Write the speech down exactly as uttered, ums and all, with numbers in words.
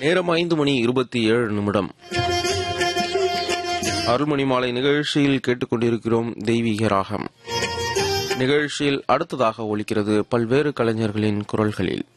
நேரம் ஐந்து மணி இருபத்தி ஏழு நிமிடம். அருள்மணி மாலை நிகழ்ச்சியில் கேட்டுக்கொண்டிருக்கிறோம் தெய்வீக ராகம். நிகழ்ச்சியில் அடுத்ததாக ஒலிக்கிறது பல்வேறு கலைஞர்களின் குரல்களில்